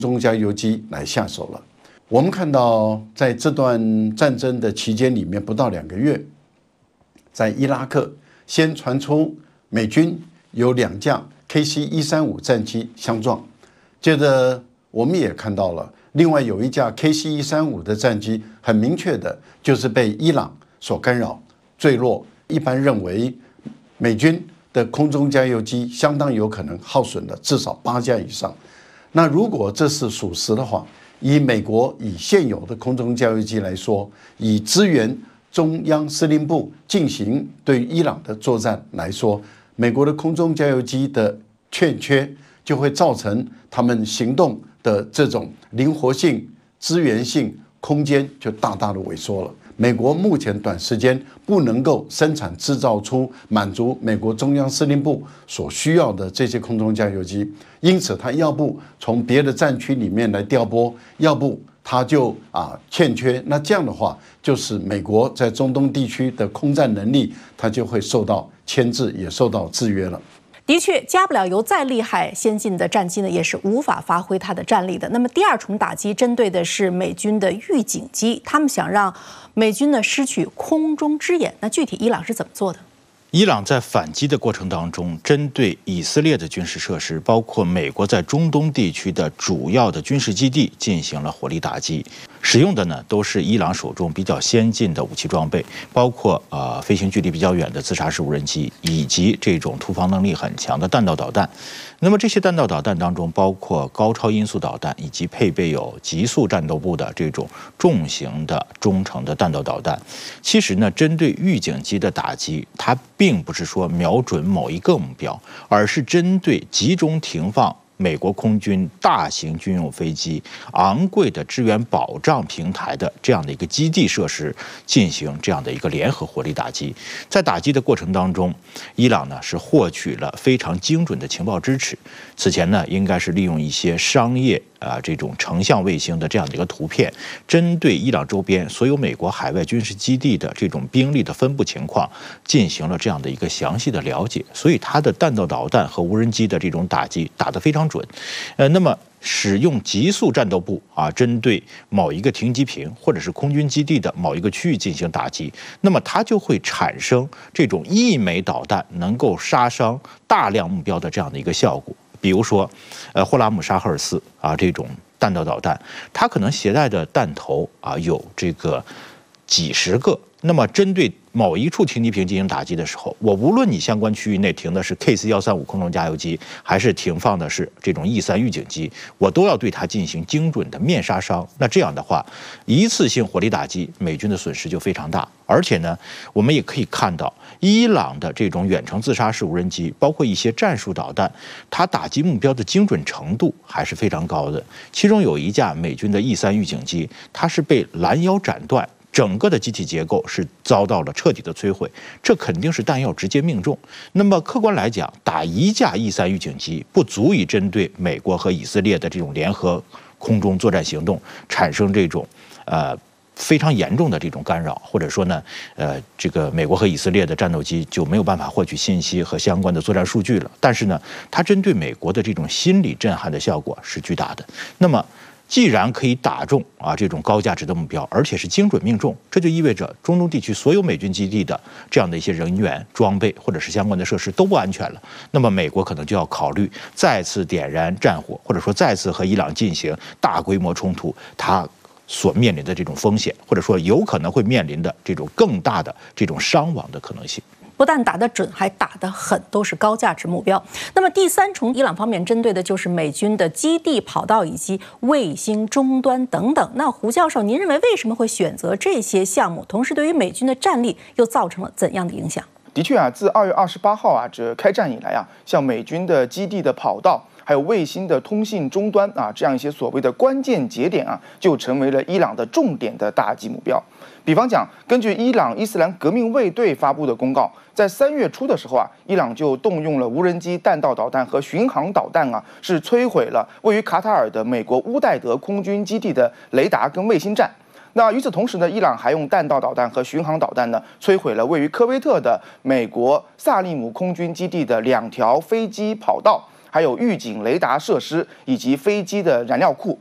中加油机来下手了。我们看到，在这段战争的期间里面，不到2个月，在伊拉克先传出美军有2架 KC-135战机相撞，接着我们也看到了，另外有1架 KC-135的战机，很明确的就是被伊朗所干扰坠落。一般认为，美军的空中加油机相当有可能耗损了至少8架以上。那如果这是属实的话，以美国以现有的空中加油机来说，以支援中央司令部进行对伊朗的作战来说，美国的空中加油机的欠缺，就会造成他们行动的这种灵活性、资源性、空间就大大的萎缩了。美国目前短时间不能够生产制造出满足美国中央司令部所需要的这些空中加油机，因此它要不从别的战区里面来调拨，要不它就欠缺。那这样的话，就是美国在中东地区的空战能力，它就会受到牵制，也受到制约了。 的确，加不了油再厉害、先进的战机呢，也是无法发挥它的战力的。那么第2重打击针对的是美军的预警机，他们想让美军呢失去空中之眼。那具体伊朗是怎么做的？ 伊朗在反击的过程当中，针对以色列的军事设施，包括美国在中东地区的主要的军事基地进行了火力打击，使用的呢都是伊朗手中比较先进的武器装备，包括飞行距离比较远的自杀式无人机，以及这种突防能力很强的弹道导弹。那么这些弹道导弹当中，包括高超音速导弹，以及配备有极速战斗部的这种重型的中程的弹道导弹。其实呢，针对预警机的打击，它并不是说瞄准某一个目标，而是针对集中停放美国空军大型军用飞机、昂贵的支援保障平台的这样的一个基地设施进行这样的一个联合火力打击。在打击的过程当中，伊朗呢是获取了非常精准的情报支持。此前呢，应该是利用一些商业这种成像卫星的这样的一个图片，针对伊朗周边所有美国海外军事基地的这种兵力的分布情况进行了这样的一个详细的了解，所以它的弹道导弹和无人机的这种打击打得非常准。那么使用极速战斗部针对某一个停机坪或者是空军基地的某一个区域进行打击，那么它就会产生这种1枚导弹能够杀伤大量目标的这样的一个效果。比如说，霍拉姆沙赫尔4这种弹道导弹，它可能携带的弹头有这个几十个。那么针对某一处停机坪进行打击的时候，我无论你相关区域内停的是 KC-135空中加油机，还是停放的是这种 E3预警机，我都要对它进行精准的面杀伤。那这样的话，一次性火力打击，美军的损失就非常大。而且呢，我们也可以看到，伊朗的这种远程自杀式无人机，包括一些战术导弹，它打击目标的精准程度还是非常高的。其中有1架美军的 E3预警机，它是被拦腰斩断。整个的机体结构是遭到了彻底的摧毁，这肯定是弹药直接命中。那么客观来讲，打1架 E3预警机不足以针对美国和以色列的这种联合空中作战行动产生这种非常严重的这种干扰，或者说呢，这个美国和以色列的战斗机就没有办法获取信息和相关的作战数据了。但是呢，它针对美国的这种心理震撼的效果是巨大的。那么既然可以打中这种高价值的目标，而且是精准命中，这就意味着中东地区所有美军基地的这样的一些人员、装备或者是相关的设施都不安全了。那么美国可能就要考虑再次点燃战火，或者说再次和伊朗进行大规模冲突，它所面临的这种风险，或者说有可能会面临的这种更大的这种伤亡的可能性。 不但打得准，还打得狠，都是高价值目标。那么第3重，伊朗方面针对的就是美军的基地、跑道以及卫星终端等等。那胡教授，您认为为什么会选择这些项目？同时，对于美军的战力又造成了怎样的影响？ 的确自2月28号这开战以来像美军的基地的跑道，还有卫星的通信终端这样一些所谓的关键节点就成为了伊朗的重点的打击目标。比方讲，根据伊朗伊斯兰革命卫队发布的公告，在3月初的时候伊朗就动用了无人机、弹道导弹和巡航导弹是摧毁了位于卡塔尔的美国乌代德空军基地的雷达跟卫星站。那与此同时呢，伊朗还用弹道导弹和巡航导弹呢，摧毁了位于科威特的美国萨利姆空军基地的2条飞机跑道， 还有预警雷达设施以及飞机的燃料库。